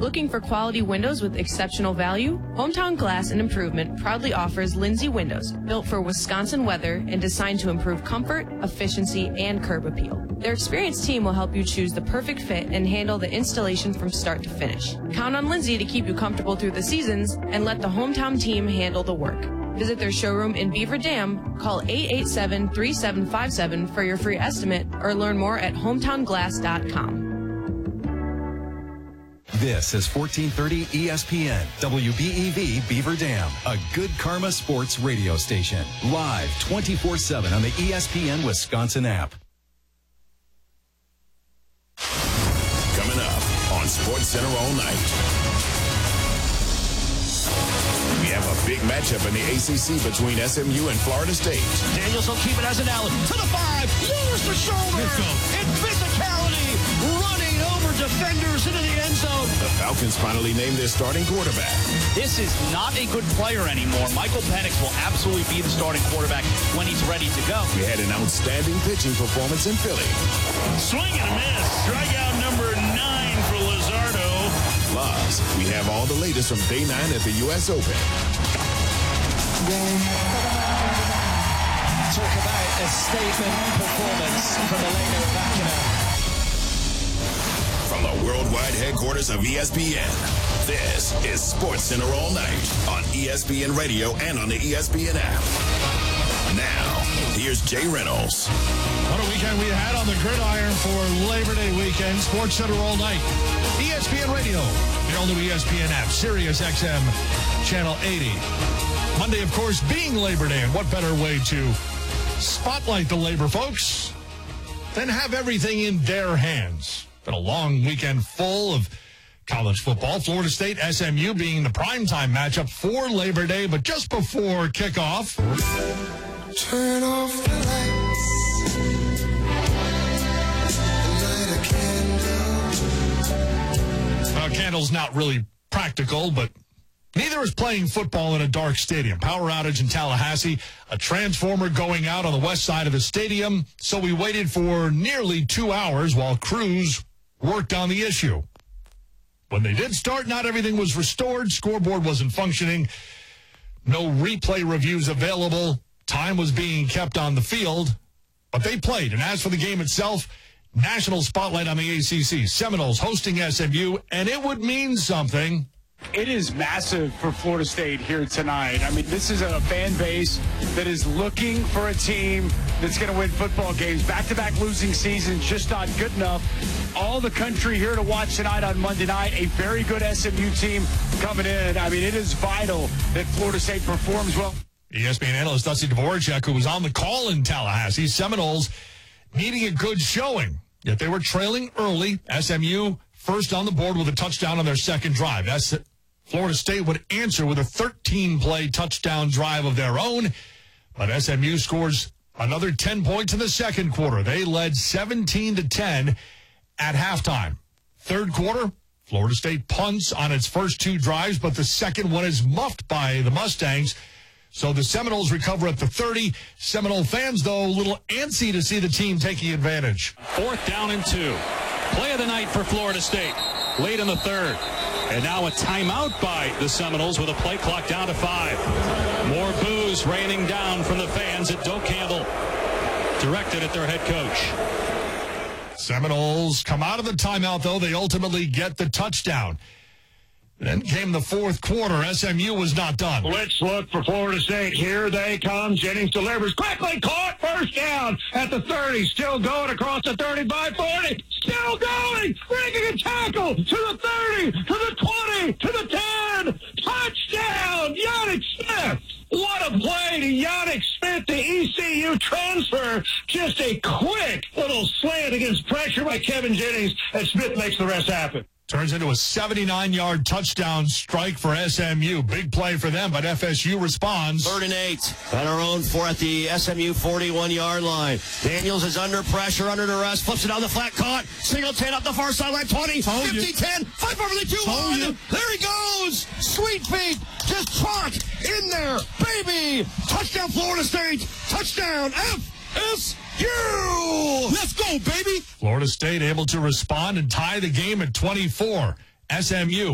Looking for quality windows with exceptional value? Hometown Glass and Improvement proudly offers Lindsay Windows, built for Wisconsin weather and designed to improve comfort, efficiency, and curb appeal. Their experienced team will help you choose the perfect fit and handle the installation from start to finish. Count on Lindsay to keep you comfortable through the seasons and let the hometown team handle the work. Visit their showroom in Beaver Dam, call 887-3757 for your free estimate, or learn more at hometownglass.com. This is 1430 ESPN, WBEV Beaver Dam, a Good Karma Sports radio station. Live 24/7 on the ESPN Wisconsin app. Coming up on SportsCenter all night. We have a big matchup in the ACC between SMU and Florida State. Daniels will keep it as an Allen to the 5, lowers the shoulder, and physicality running over defenders into the end zone. The Falcons finally named their starting quarterback. This is not a good player anymore. Michael Penix will absolutely be the starting quarterback when he's ready to go. We had an outstanding pitching performance in Philly. Swing and a miss. Strikeout number 9 for Luzardo. Plus, we have all the latest from Day 9 at the U.S. Open. Talk about a statement performance from Elena Rybakina. From the worldwide headquarters of ESPN, this is SportsCenter all night on ESPN Radio and on the ESPN app. Now, here's Jay Reynolds. What a weekend we had on the gridiron for Labor Day weekend. SportsCenter all night. ESPN Radio, your all new ESPN app, Sirius XM, Channel 80. Monday, of course, being Labor Day, and what better way to spotlight the labor folks than have everything in their hands. Been a long weekend full of college football. Florida State, SMU being the primetime matchup for Labor Day, but just before kickoff. Turn off the lights, light a candle. Well, candle's not really practical, but neither is playing football in a dark stadium. Power outage in Tallahassee, a transformer going out on the west side of the stadium, so we waited for nearly 2 hours while crews worked on the issue. When they did start, not everything was restored. Scoreboard wasn't functioning. No replay reviews available. Time was being kept on the field, but they played. And as for the game itself, national spotlight on the ACC. Seminoles hosting SMU, and it would mean something. It is massive for Florida State here tonight. I mean, this is a fan base that is looking for a team that's going to win football games. Back-to-back losing seasons, just not good enough. All the country here to watch tonight on Monday night. A very good SMU team coming in. I mean, it is vital that Florida State performs well. ESPN analyst Dusty Dvorak, who was on the call in Tallahassee, Seminoles needing a good showing. Yet they were trailing early. SMU first on the board with a touchdown on their second drive. Florida State would answer with a 13-play touchdown drive of their own. But SMU scores another 10 points in the second quarter. They led 17-10 at halftime. Third quarter, Florida State punts on its first 2 drives, but the second one is muffed by the Mustangs. So the Seminoles recover at the 30. Seminole fans, though, a little antsy to see the team taking advantage. 4th down and 2. Play of the night for Florida State. Late in the third. And now a timeout by the Seminoles with a play clock down to 5. More boos raining down from the fans at Doak Campbell, directed at their head coach. Seminoles come out of the timeout, though. They ultimately get the touchdown. Then came the fourth quarter. SMU was not done. Let's look for Florida State. Here they come. Jennings delivers. Quickly caught. First down at the 30. Still going across the 35-40. Still going. Breaking a tackle to the 30, to the 20, to the 10. Touchdown. Yannick Smith. What a play to Yannick Smith, the ECU transfer. Just a quick little slant against pressure by Kevin Jennings, and Smith makes the rest happen. Turns into a 79-yard touchdown strike for SMU. Big play for them, but FSU responds. 3rd and 8. And our own 4 at the SMU 41-yard line. Daniels is under pressure, under duress, flips it down the flat, caught. Singleton up the far sideline, 20, 50, 10, 5 over the 2-1. There he goes. Sweet feet, just chalk in there. Baby, touchdown Florida State. Touchdown FSU. Let's go, baby. Florida State able to respond and tie the game at 24. SMU